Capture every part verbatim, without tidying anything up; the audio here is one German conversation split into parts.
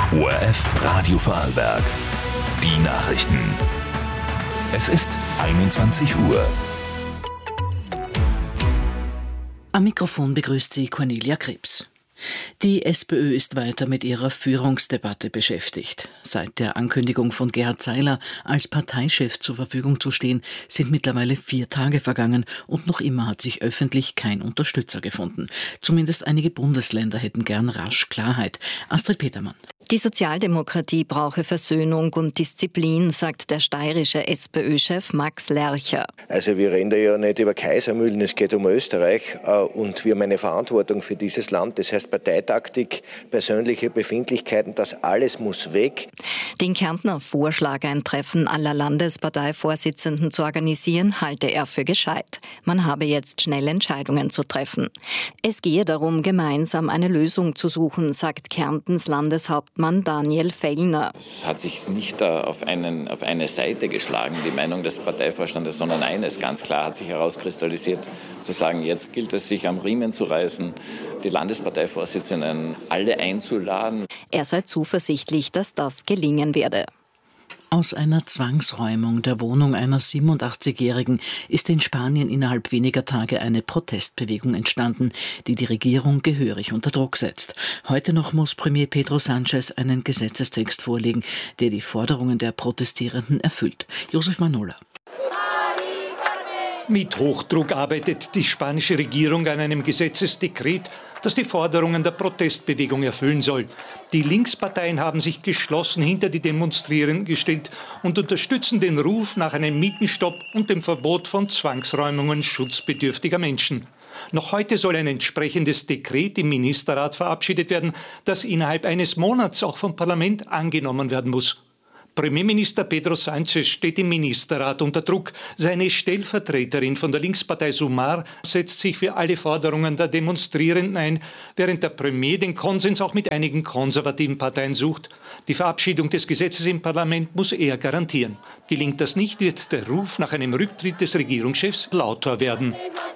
O R F Radio Vorarlberg. Die Nachrichten. Es ist einundzwanzig Uhr. Am Mikrofon begrüßt sie Cornelia Krebs. Die SPÖ ist weiter mit ihrer Führungsdebatte beschäftigt. Seit der Ankündigung von Gerhard Zeiler, als Parteichef zur Verfügung zu stehen, sind mittlerweile vier Tage vergangen und noch immer hat sich öffentlich kein Unterstützer gefunden. Zumindest einige Bundesländer hätten gern rasch Klarheit. Astrid Petermann. Die Sozialdemokratie brauche Versöhnung und Disziplin, sagt der steirische SPÖ-Chef Max Lercher. Also wir reden da ja nicht über Kaisermühlen, es geht um Österreich und wir haben eine Verantwortung für dieses Land. Das heißt Parteitaktik, persönliche Befindlichkeiten, das alles muss weg. Den Kärntner Vorschlag, ein Treffen aller Landesparteivorsitzenden zu organisieren, halte er für gescheit. Man habe jetzt schnell Entscheidungen zu treffen. Es gehe darum, gemeinsam eine Lösung zu suchen, sagt Kärntens Landeshauptmann Daniel Fellner. Es hat sich nicht auf, einen, auf eine Seite geschlagen, die Meinung des Parteivorstandes, sondern eines ganz klar hat sich herauskristallisiert, zu sagen, jetzt gilt es, sich am Riemen zu reißen, die Landesparteivorsitzenden alle einzuladen. Er sei zuversichtlich, dass das gelingen werde. Aus einer Zwangsräumung der Wohnung einer siebenundachtzigjährigen ist in Spanien innerhalb weniger Tage eine Protestbewegung entstanden, die die Regierung gehörig unter Druck setzt. Heute noch muss Premier Pedro Sánchez einen Gesetzestext vorlegen, der die Forderungen der Protestierenden erfüllt. Josef Manola. Mit Hochdruck arbeitet die spanische Regierung an einem Gesetzesdekret, das die Forderungen der Protestbewegung erfüllen soll. Die Linksparteien haben sich geschlossen hinter die Demonstrierenden gestellt und unterstützen den Ruf nach einem Mietenstopp und dem Verbot von Zwangsräumungen schutzbedürftiger Menschen. Noch heute soll ein entsprechendes Dekret im Ministerrat verabschiedet werden, das innerhalb eines Monats auch vom Parlament angenommen werden muss. Premierminister Pedro Sánchez steht im Ministerrat unter Druck. Seine Stellvertreterin von der Linkspartei Sumar setzt sich für alle Forderungen der Demonstrierenden ein, während der Premier den Konsens auch mit einigen konservativen Parteien sucht. Die Verabschiedung des Gesetzes im Parlament muss er garantieren. Gelingt das nicht, wird der Ruf nach einem Rücktritt des Regierungschefs lauter werden.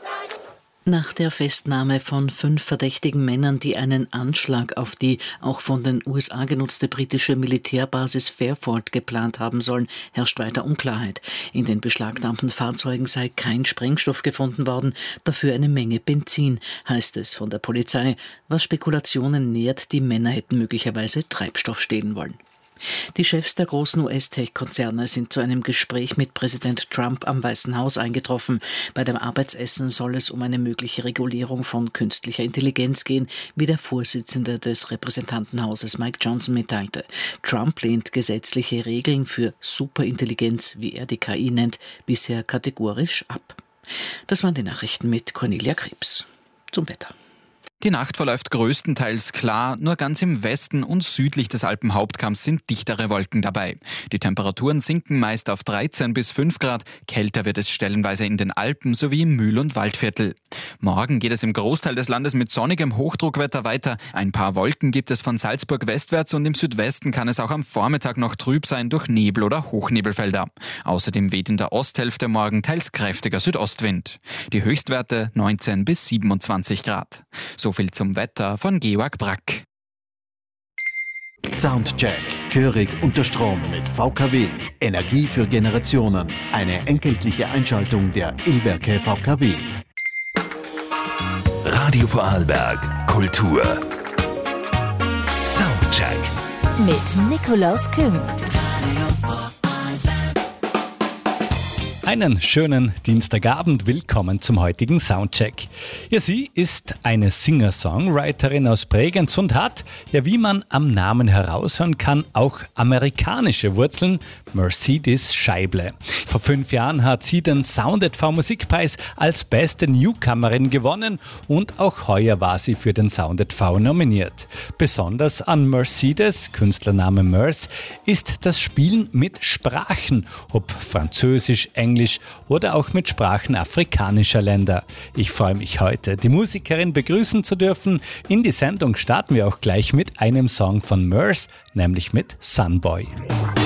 Nach der Festnahme von fünf verdächtigen Männern, die einen Anschlag auf die auch von den U S A genutzte britische Militärbasis Fairford geplant haben sollen, herrscht weiter Unklarheit. In den beschlagnahmten Fahrzeugen sei kein Sprengstoff gefunden worden, dafür eine Menge Benzin, heißt es von der Polizei. Was Spekulationen nährt, die Männer hätten möglicherweise Treibstoff stehlen wollen. Die Chefs der großen U S-Tech-Konzerne sind zu einem Gespräch mit Präsident Trump am Weißen Haus eingetroffen. Bei dem Arbeitsessen soll es um eine mögliche Regulierung von künstlicher Intelligenz gehen, wie der Vorsitzende des Repräsentantenhauses Mike Johnson mitteilte. Trump lehnt gesetzliche Regeln für Superintelligenz, wie er die K I nennt, bisher kategorisch ab. Das waren die Nachrichten mit Cornelia Krebs. Zum Wetter. Die Nacht verläuft größtenteils klar, nur ganz im Westen und südlich des Alpenhauptkamms sind dichtere Wolken dabei. Die Temperaturen sinken meist auf dreizehn bis fünf Grad, kälter wird es stellenweise in den Alpen sowie im Mühl- und Waldviertel. Morgen geht es im Großteil des Landes mit sonnigem Hochdruckwetter weiter. Ein paar Wolken gibt es von Salzburg westwärts und im Südwesten kann es auch am Vormittag noch trüb sein durch Nebel oder Hochnebelfelder. Außerdem weht in der Osthälfte morgen teils kräftiger Südostwind. Die Höchstwerte neunzehn bis siebenundzwanzig Grad. So viel zum Wetter von Georg Brack. Soundcheck. Gehörig unter Strom mit V K W. Energie für Generationen. Eine entgeltliche Einschaltung der Illwerke V K W. Radio Vorarlberg. Kultur. Soundcheck. Mit Nikolaus Küng. Einen schönen Dienstagabend, willkommen zum heutigen Soundcheck. Ja, sie ist eine Singer-Songwriterin aus Bregenz und hat, ja wie man am Namen heraushören kann, auch amerikanische Wurzeln, Mercedes Scheible. Vor fünf Jahren hat sie den Sound et V Musikpreis als beste Newcomerin gewonnen und auch heuer war sie für den Sound et V nominiert. Besonders an Mercedes, Künstlername Merce, ist das Spielen mit Sprachen, ob Französisch, Englisch, oder auch mit Sprachen afrikanischer Länder. Ich freue mich heute, die Musikerin begrüßen zu dürfen. In die Sendung starten wir auch gleich mit einem Song von Merce, nämlich mit Sunboy.